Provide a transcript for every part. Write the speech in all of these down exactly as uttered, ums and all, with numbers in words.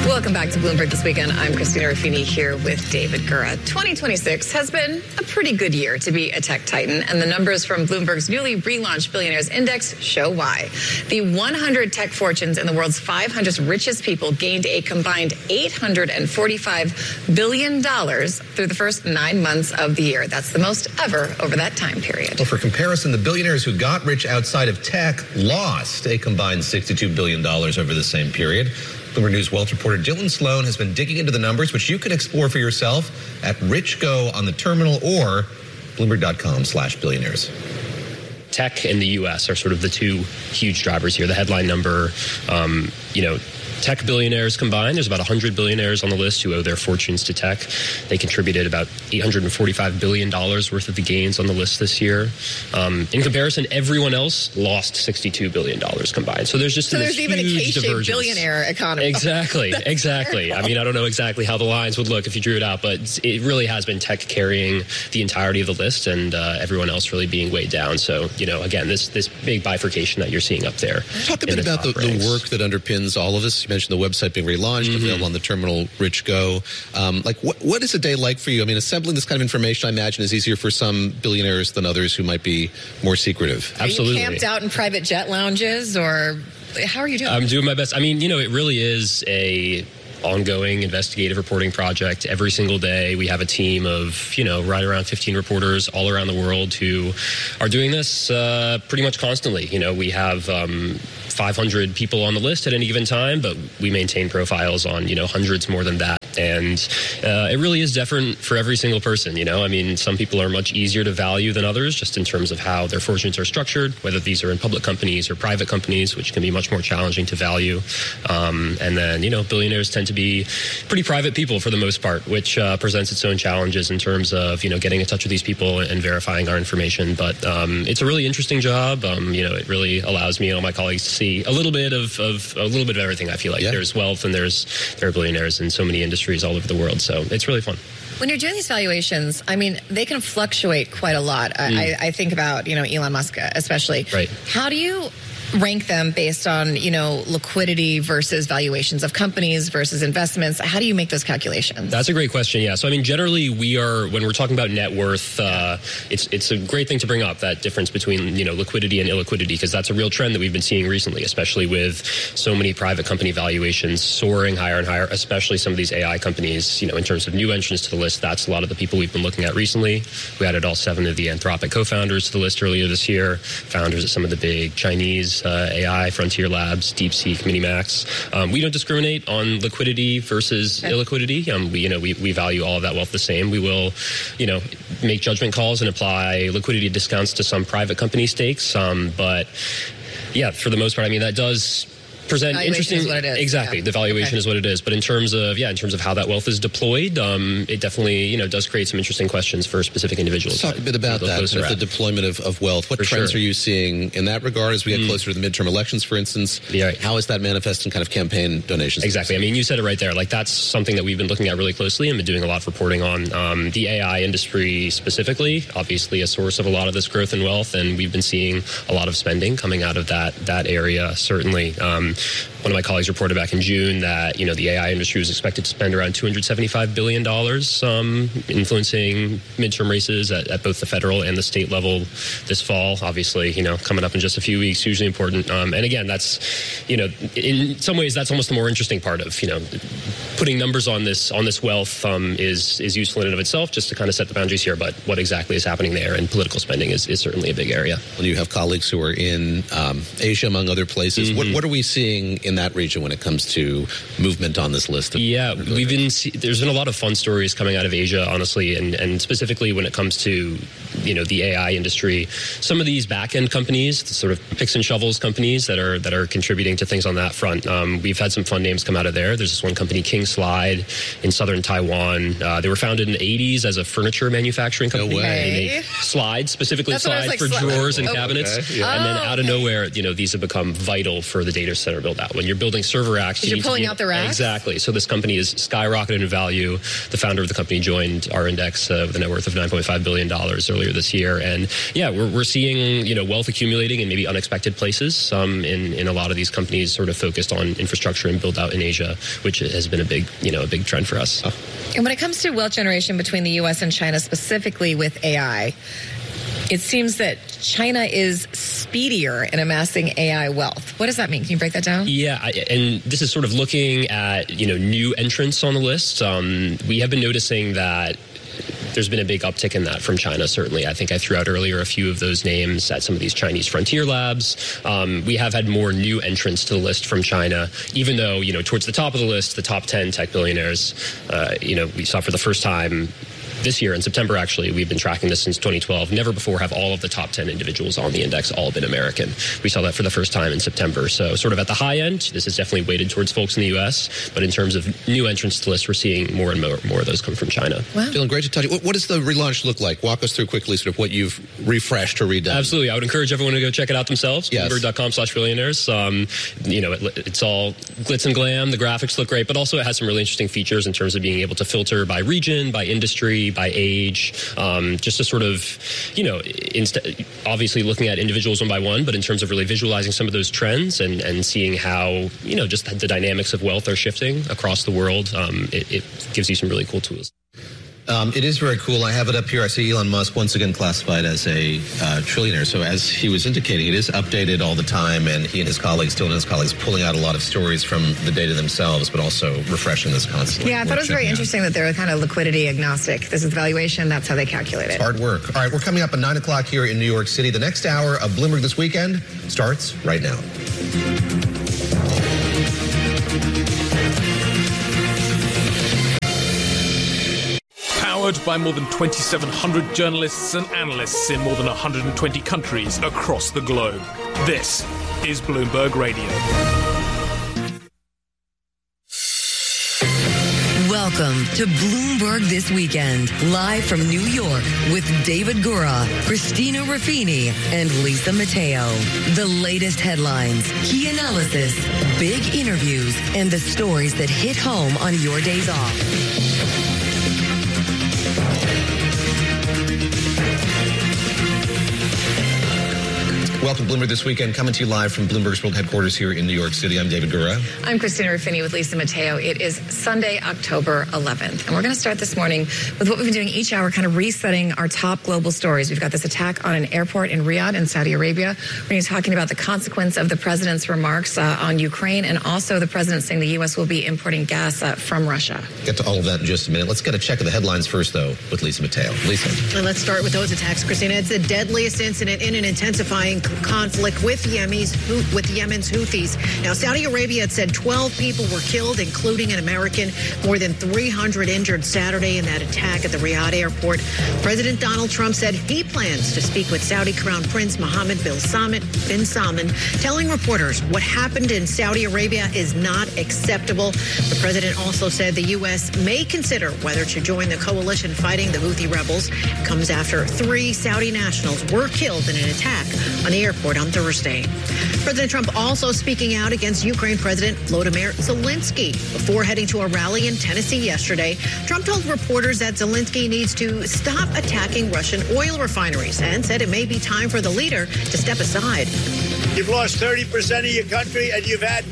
Welcome back to Bloomberg This Weekend. I'm Christina Ruffini here with David Gura. twenty twenty-six has been a pretty good year to be a tech titan, and the numbers from Bloomberg's newly relaunched Billionaires Index show why. The one hundred tech fortunes in the world's five hundred richest people gained a combined eight hundred forty-five billion dollars through the first nine months of the year. That's the most ever over that time period. Well, for comparison, the billionaires who got rich outside of tech lost a combined sixty-two billion dollars over the same period. Bloomberg News wealth reporter Dylan Sloan has been digging into the numbers, which you can explore for yourself at RichGo on the terminal or Bloomberg.com slash billionaires. Tech and the U S are sort of the two huge drivers here. The headline number, um, you know, tech billionaires combined, there's about one hundred billionaires on the list who owe their fortunes to tech. They contributed about eight hundred forty-five billion dollars worth of the gains on the list this year. Um, in comparison, everyone else lost sixty-two billion dollars combined. So there's just so this there's even a huge K-shaped divergence. Billionaire economy. Exactly, exactly. I mean, I don't know exactly how the lines would look if you drew it out, but it really has been tech carrying the entirety of the list and uh, everyone else really being weighed down. So, you know, again, this this big bifurcation that you're seeing up there. Talk a bit the about the, the work that underpins all of this. You mentioned the website being relaunched, mm-hmm. available on the terminal RichGo. Um, like, what what is a day like for you? I mean, assembling this kind of information, I imagine, is easier for some billionaires than others who might be more secretive. Absolutely. Are you camped out in private jet lounges, or how are you doing? I'm doing my best. I mean, you know, it really is a ongoing investigative reporting project. Every single day we have a team of, you know, right around fifteen reporters all around the world who are doing this uh, pretty much constantly. You know, we have um, five hundred people on the list at any given time, but we maintain profiles on, you know, hundreds more than that. And uh, it really is different for every single person, you know. I mean, some people are much easier to value than others just in terms of how their fortunes are structured, whether these are in public companies or private companies, which can be much more challenging to value. Um, and then, you know, billionaires tend to be pretty private people for the most part, which uh, presents its own challenges in terms of, you know, getting in touch with these people and verifying our information. But um, it's a really interesting job. Um, you know, it really allows me and all my colleagues to see a little bit of, of a little bit of everything. I feel like yeah. there's wealth and there's there are billionaires in so many industries all over the world. So it's really fun. When you're doing these valuations, I mean, they can fluctuate quite a lot. Mm. I, I think about, you know, Elon Musk especially. Right. How do you rank them based on, you know, liquidity versus valuations of companies versus investments? How do you make those calculations? That's a great question. Yeah. So, I mean, generally we are, when we're talking about net worth, uh, it's it's a great thing to bring up, that difference between, you know, liquidity and illiquidity, because that's a real trend that we've been seeing recently, especially with so many private company valuations soaring higher and higher, especially some of these A I companies, you know, in terms of new entrants to the list. That's a lot of the people we've been looking at recently. We added all seven of the Anthropic co-founders to the list earlier this year, founders at some of the big Chinese Uh, A I, Frontier Labs, DeepSeek, Minimax. Um, we don't discriminate on liquidity versus okay. illiquidity. Um, we, you know, we, we value all of that wealth the same. We will, you know, make judgment calls and apply liquidity discounts to some private company stakes. Um, but yeah, for the most part, I mean, that does present valuation interesting. Is what it is. Exactly, yeah. the valuation okay. is what it is. But in terms of yeah, in terms of how that wealth is deployed, um, it definitely you know does create some interesting questions for specific individuals. Let's talk a bit about that, kind of the deployment of, of wealth. What for trends sure. are you seeing in that regard as we get mm. closer to the midterm elections, for instance? Yeah. How is that manifest in kind of campaign donations? Exactly. I mean, you said it right there. Like, that's something that we've been looking at really closely and been doing a lot of reporting on. Um, the A I industry specifically, obviously a source of a lot of this growth and wealth, and we've been seeing a lot of spending coming out of that that area. Certainly, um, one of my colleagues reported back in June that, you know, the A I industry was expected to spend around two hundred seventy-five billion dollars um, influencing midterm races at, at both the federal and the state level this fall. Obviously, you know, coming up in just a few weeks, hugely important. Um, and again, that's, you know, in some ways, that's almost the more interesting part of, you know, putting numbers on this on this wealth um, is is useful in and of itself, just to kind of set the boundaries here. But what exactly is happening there, and political spending is, is certainly a big area. Well, you have colleagues who are in um, Asia, among other places. Mm-hmm. What, what are we seeing in that region when it comes to movement on this list? Of yeah, we've been see, there's been a lot of fun stories coming out of Asia, honestly, and, and specifically when it comes to, you know, the A I industry. Some of these back-end companies, the sort of picks and shovels companies that are that are contributing to things on that front. Um, we've had some fun names come out of there. There's this one company, King Slide, in southern Taiwan. Uh, they were founded in the eighties as a furniture manufacturing company. No way. They make slides, specifically That's slides like, for sli- drawers and oh, cabinets. Okay. Yeah. And then oh, out of okay. nowhere, you know, these have become vital for the data center build out. When you're building server racks, you you're need pulling to be, out the racks? Exactly. So this company is skyrocketed in value. The founder of the company joined our index uh, with a net worth of nine point five billion dollars earlier this this year. And yeah, we're, we're seeing, you know, wealth accumulating in maybe unexpected places. Some in, in a lot of these companies sort of focused on infrastructure and build out in Asia, which has been a big, you know, a big trend for us. And when it comes to wealth generation between the U S and China, specifically with A I, it seems that China is speedier in amassing A I wealth. What does that mean? Can you break that down? Yeah, and this is sort of looking at, you know, new entrants on the list. Um, we have been noticing that there's been a big uptick in that from China, certainly. I think I threw out earlier a few of those names at some of these Chinese frontier labs. Um, we have had more new entrants to the list from China, even though, you know, towards the top of the list, the top ten tech billionaires, uh, you know, we saw for the first time this year in September, actually, we've been tracking this since twenty twelve. Never before have all of the top ten individuals on the index all been American. We saw that for the first time in September. So sort of at the high end, this is definitely weighted towards folks in the U S. But in terms of new entrants to the list, we're seeing more and more, more of those come from China. Wow. Dylan, great to talk to you. What, what does the relaunch look like? Walk us through quickly sort of what you've refreshed or redone. Absolutely. I would encourage everyone to go check it out themselves. Yes. Bloomberg.com slash billionaires. Um, you know, it, it's all glitz and glam. The graphics look great, but also it has some really interesting features in terms of being able to filter by region, by industry, by age. Um, just to sort of, you know, inst- obviously looking at individuals one by one, but in terms of really visualizing some of those trends and, and seeing how, you know, just the dynamics of wealth are shifting across the world, um, it, it gives you some really cool tools. Um, it is very cool. I have it up here. I see Elon Musk once again classified as a uh, trillionaire. So as he was indicating, it is updated all the time, and he and his colleagues, Dylan and his colleagues, pulling out a lot of stories from the data themselves, but also refreshing this constantly. Yeah, I thought it was very interesting that they're kind of liquidity agnostic. This is the valuation. That's how they calculate it. It's hard work. All right, we're coming up at nine o'clock here in New York City. The next hour of Bloomberg This Weekend starts right now. Powered by more than twenty-seven hundred journalists and analysts in more than one hundred twenty countries across the globe. This is Bloomberg Radio. Welcome to Bloomberg This Weekend, live from New York with David Gura, Christina Ruffini, and Lisa Mateo. The latest headlines, key analysis, big interviews, and the stories that hit home on your days off. Welcome to Bloomberg This Weekend, coming to you live from Bloomberg's World Headquarters here in New York City. I'm David Gura. I'm Christina Ruffini with Lisa Mateo. It is Sunday, October eleventh, and we're going to start this morning with what we've been doing each hour, kind of resetting our top global stories. We've got this attack on an airport in Riyadh in Saudi Arabia. We're going to be talking about the consequence of the president's remarks uh, on Ukraine, and also the president saying the U S will be importing gas uh, from Russia. Get to all of that in just a minute. Let's get a check of the headlines first, though, with Lisa Mateo. Lisa. And let's start with those attacks, Christina. It's the deadliest incident in an intensifying conflict with Yemen's, with Yemen's Houthis. Now, Saudi Arabia had said twelve people were killed, including an American. More than three hundred injured Saturday in that attack at the Riyadh airport. President Donald Trump said he plans to speak with Saudi Crown Prince Mohammed bin Salman, bin Salman, telling reporters what happened in Saudi Arabia is not acceptable. The president also said the U S may consider whether to join the coalition fighting the Houthi rebels. It comes after three Saudi nationals were killed in an attack on the airport on Thursday. President Trump also speaking out against Ukraine President Volodymyr Zelensky. Before heading to a rally in Tennessee yesterday, Trump told reporters that Zelensky needs to stop attacking Russian oil refineries and said it may be time for the leader to step aside. You've lost thirty percent of your country and you've had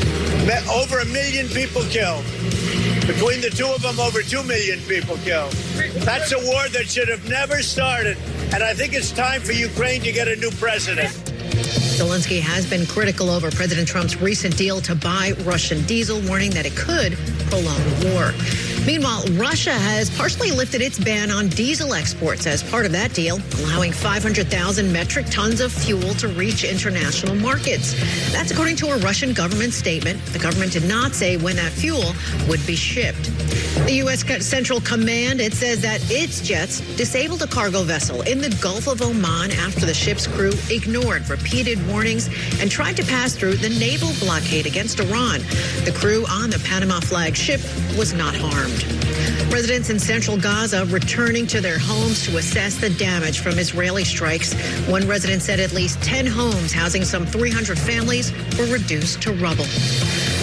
over a million people killed. Between the two of them, over two million people killed. That's a war that should have never started. And I think it's time for Ukraine to get a new president. Zelensky has been critical over President Trump's recent deal to buy Russian diesel, warning that it could prolong the war. Meanwhile, Russia has partially lifted its ban on diesel exports as part of that deal, allowing five hundred thousand metric tons of fuel to reach international markets. That's according to a Russian government statement. The government did not say when that fuel would be shipped. The U S Central Command, it says that its jets disabled a cargo vessel in the Gulf of Oman after the ship's crew ignored repeated warnings and tried to pass through the naval blockade against Iran. The crew on the Panama flag ship was not harmed. Residents in central Gaza returning to their homes to assess the damage from Israeli strikes. One resident said at least ten homes housing some three hundred families were reduced to rubble.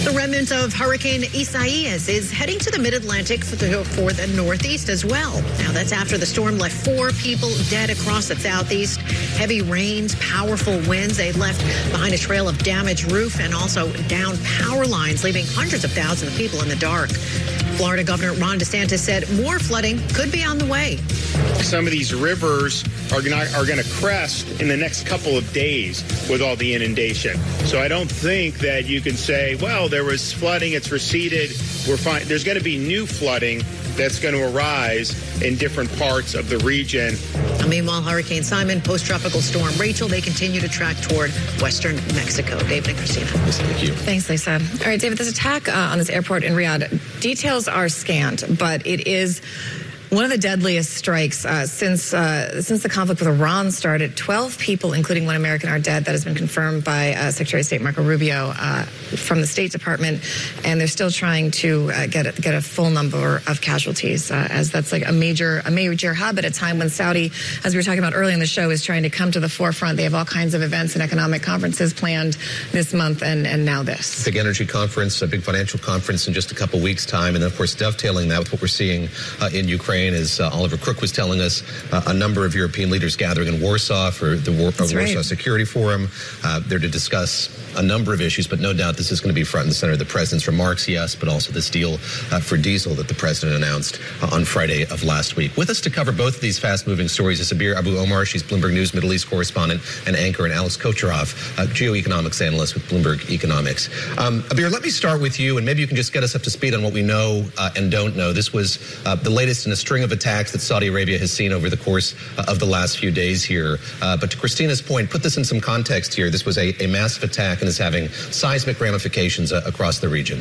The remnant of Hurricane Isaias is heading to the mid-Atlantic for the, for the northeast as well. Now, that's after the storm left four people dead across the southeast. Heavy rains, powerful winds. They left behind a trail of damaged roof and also down power lines, leaving hundreds of thousands of people in the dark. Florida Governor Ron DeSantis said more flooding could be on the way. Some of these rivers are going are going to crest in the next couple of days with all the inundation. So I don't think that you can say, well, there was flooding, it's receded, we're fine. There's going to be new flooding that's going to arise in different parts of the region. Now, meanwhile, Hurricane Simon, post-tropical storm Rachel, they continue to track toward western Mexico. David and Christina. Thank you. Thanks, Lisa. All right, David, this attack uh, on this airport in Riyadh, details are scant, but it is one of the deadliest strikes uh, since uh, since the conflict with Iran started. Twelve people, including one American, are dead. That has been confirmed by uh, Secretary of State Marco Rubio uh, from the State Department, and they're still trying to uh, get a, get a full number of casualties, uh, as that's like a major a major hub at a time when Saudi, as we were talking about earlier in the show, is trying to come to the forefront. They have all kinds of events and economic conferences planned this month, and and now this big energy conference, a big financial conference in just a couple weeks' time, and then, of course, dovetailing that with what we're seeing uh, in Ukraine. As uh, Oliver Crook was telling us, uh, a number of European leaders gathering in Warsaw for the War- Warsaw right. Security Forum. Uh, they're to discuss a number of issues, but no doubt this is going to be front and center. The president's remarks, yes, but also this deal uh, for diesel that the president announced uh, on Friday of last week. With us to cover both of these fast-moving stories is Abir Abu Omar. She's Bloomberg News Middle East correspondent and anchor, and Alex Kocherov, uh, geoeconomics analyst with Bloomberg Economics. Um, Abir, let me start with you, and maybe you can just get us up to speed on what we know uh, and don't know. This was uh, the latest in a string of attacks that Saudi Arabia has seen over the course uh, of the last few days here. Uh, but to Christina's point, put this in some context here. This was a, a massive attack and is having seismic ramifications uh, across the region.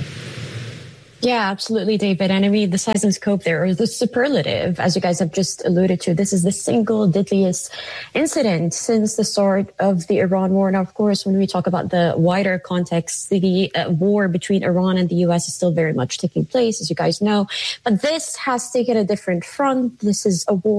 Yeah, absolutely, David. And I mean, the size and scope there is the superlative, as you guys have just alluded to. This is the single deadliest incident since the start of the Iran war. Now, of course, when we talk about the wider context, the uh, war between Iran and the U S is still very much taking place, as you guys know. But this has taken a different front. This is a war